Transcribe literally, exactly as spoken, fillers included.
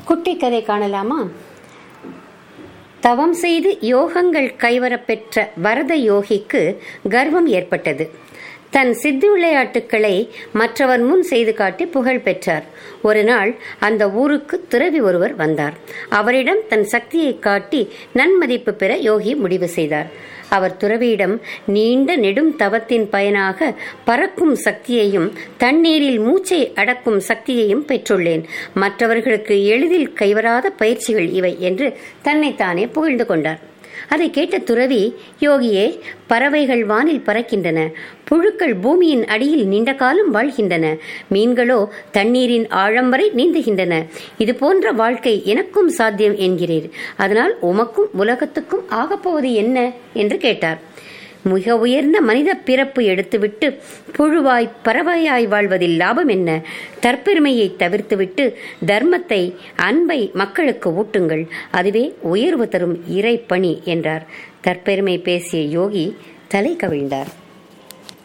குட்டி கதை காணலாமா? தவம் செய்து யோகங்கள் கைவரப்பெற்ற வரத யோகிக்கு கர்வம் ஏற்பட்டது. தன் சித்தி விளையாட்டுக்களை மற்றவர் முன் செய்து காட்டி புகழ் பெற்றார். ஒரு நாள் அந்த ஊருக்கு துறவி ஒருவர் வந்தார். அவரிடம் தன் சக்தியை காட்டி நன்மதிப்பு பெற யோகி முடிவு செய்தார். அவர் துறவியிடம், நீண்ட நெடும் தவத்தின் பயனாக பறக்கும் சக்தியையும் தண்ணீரில் மூச்சை அடக்கும் சக்தியையும் பெற்றுள்ளேன். மற்றவர்களுக்கு எளிதில் கைவராத பயிற்சிகள் இவை என்று தன்னைத்தானே புகழ்ந்து கொண்டார். அதை கேட்ட துறவி, யோகியே, பறவைகள் வானில் பறக்கின்றன, புழுக்கள் பூமியின் அடியில் நீண்ட காலம் வாழ்கின்றன, மீன்களோ தண்ணீரின் ஆழம் வரை நீந்துகின்றன. இது போன்ற வாழ்க்கை எனக்கும் சாத்தியம் என்கிறீர். அதனால் உமக்கும் உலகத்துக்கும் ஆகப்போவது என்ன என்று கேட்டார். மிக உயர்ந்த மனித பிறப்பு எடுத்துவிட்டு புழுவாய் பறவையாய் வாழ்வதில் லாபம் என்ன? தற்பெருமையை தவிர்த்துவிட்டு தர்மத்தை, அன்பை மக்களுக்கு ஊட்டுங்கள். அதுவே உயர்வு தரும் இறை பணி என்றார். தற்பெருமை பேசிய யோகி தலை கவிழ்ந்தார்.